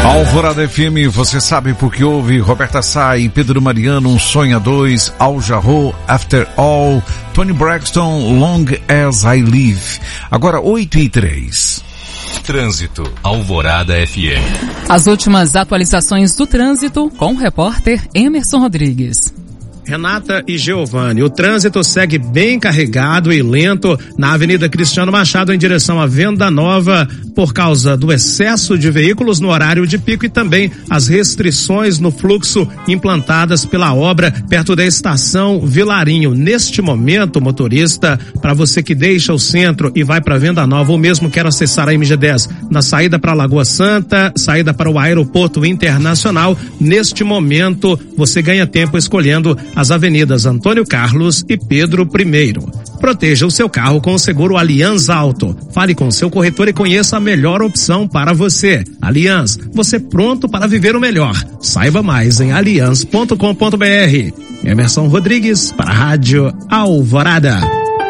Alvorada FM, você sabe porque houve Roberta Sá e Pedro Mariano, Um Sonho a Dois, Al Jarreau, After All, Tony Braxton, Long As I Live. Agora 8h03. Trânsito, Alvorada FM. As últimas atualizações do trânsito com o repórter Emerson Rodrigues. Renata e Giovanni, o trânsito segue bem carregado e lento na Avenida Cristiano Machado em direção à Venda Nova por causa do excesso de veículos no horário de pico e também as restrições no fluxo implantadas pela obra perto da estação Vilarinho. Neste momento, motorista, para você que deixa o centro e vai para Venda Nova ou mesmo quer acessar a MG10 na saída para Lagoa Santa, saída para o Aeroporto Internacional, neste momento você ganha tempo escolhendo as avenidas Antônio Carlos e Pedro I. Proteja o seu carro com o seguro Allianz Auto. Fale com o seu corretor e conheça a melhor opção para você. Allianz, você pronto para viver o melhor. Saiba mais em allianz.com.br. Emerson Rodrigues para a Rádio Alvorada.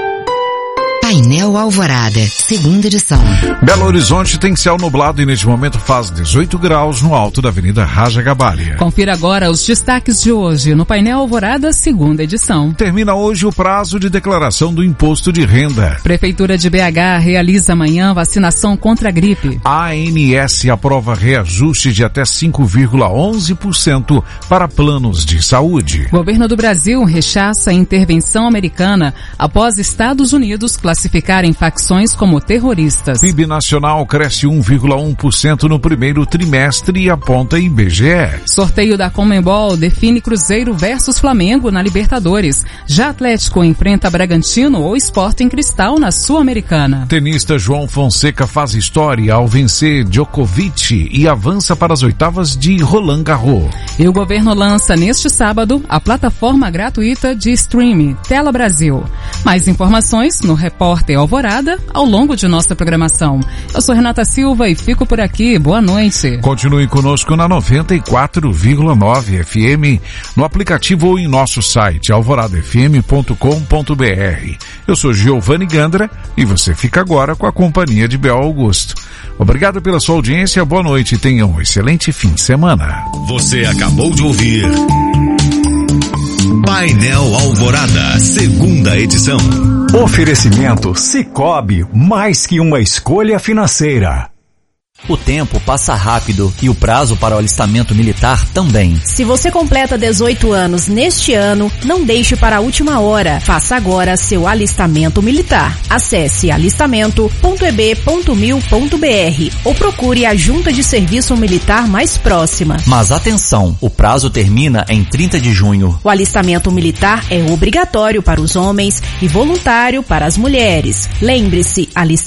Painel Alvorada, segunda edição. Belo Horizonte tem céu nublado e neste momento faz 18 graus no alto da Avenida Raja Gabalha. Confira agora os destaques de hoje no Painel Alvorada, segunda edição. Termina hoje o prazo de declaração do imposto de renda. Prefeitura de BH realiza amanhã vacinação contra a gripe. A ANS aprova reajuste de até 5,11% para planos de saúde. Governo do Brasil rechaça a intervenção americana após Estados Unidos classificarem facções como terroristas. PIB nacional cresce 1,1% no primeiro trimestre e aponta IBGE. Sorteio da Conmebol define Cruzeiro versus Flamengo na Libertadores. Já Atlético enfrenta Bragantino ou Sporting Cristal na Sul-Americana. Tenista João Fonseca faz história ao vencer Djokovic e avança para as oitavas de Roland Garros. E o governo lança neste sábado a plataforma gratuita de streaming Tela Brasil. Mais informações no repórter Alvorada ao longo de nossa programação. Eu sou Renata Silva e fico por aqui. Boa noite. Continue conosco na 94,9 FM, no aplicativo ou em nosso site alvoradafm.com.br. Eu sou Giovanni Gandra e você fica agora com a companhia de Bel Augusto. Obrigado pela sua audiência, boa noite e tenha um excelente fim de semana. Você acabou de ouvir Painel Alvorada, segunda edição. Oferecimento Sicoob, mais que uma escolha financeira. O tempo passa rápido e o prazo para o alistamento militar também. Se você completa 18 anos neste ano, não deixe para a última hora. Faça agora seu alistamento militar. Acesse alistamento.eb.mil.br ou procure a junta de serviço militar mais próxima. Mas atenção, o prazo termina em 30 de junho. O alistamento militar é obrigatório para os homens e voluntário para as mulheres. Lembre-se,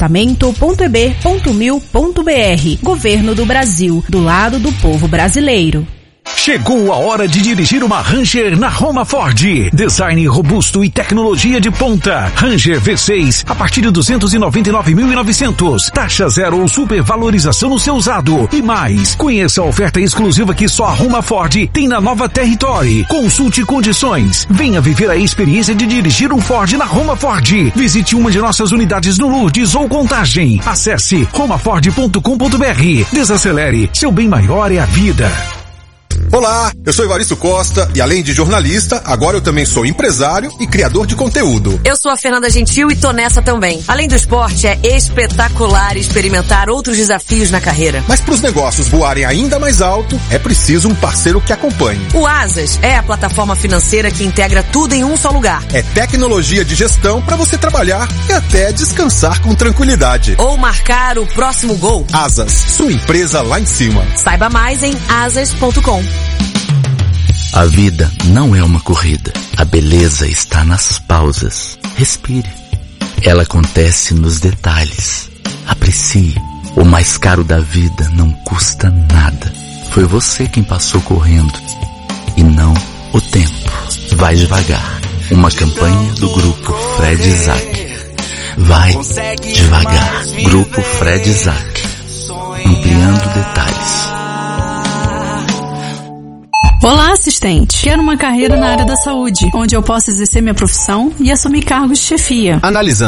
alistamento.eb.mil.br. Governo do Brasil, do lado do povo brasileiro. Chegou a hora de dirigir uma Ranger na Roma Ford. Design robusto e tecnologia de ponta. Ranger V6 a partir de 299.900. Taxa zero ou supervalorização no seu usado. E mais, conheça a oferta exclusiva que só a Roma Ford tem na nova Territory. Consulte condições. Venha viver a experiência de dirigir um Ford na Roma Ford. Visite uma de nossas unidades no Lourdes ou Contagem. Acesse romaford.com.br. Desacelere. Seu bem maior é a vida. Olá, eu sou Evaristo Costa e além de jornalista, agora eu também sou empresário e criador de conteúdo. Eu sou a Fernanda Gentil e tô nessa também. Além do esporte, é espetacular experimentar outros desafios na carreira. Mas para os negócios voarem ainda mais alto, é preciso um parceiro que acompanhe. O Asas é a plataforma financeira que integra tudo em um só lugar. É tecnologia de gestão para você trabalhar e até descansar com tranquilidade. Ou marcar o próximo gol. Asas, sua empresa lá em cima. Saiba mais em asas.com. A vida não é uma corrida. A beleza está nas pausas. Respire. Ela acontece nos detalhes. Aprecie. O mais caro da vida não custa nada. Foi você quem passou correndo e não o tempo. Vai devagar. Uma campanha do Grupo Fred Isaac. Vai devagar. Grupo Fred Isaac. Ampliando detalhes. Olá, assistente. Quero uma carreira na área da saúde, onde eu possa exercer minha profissão e assumir cargos de chefia. Analisando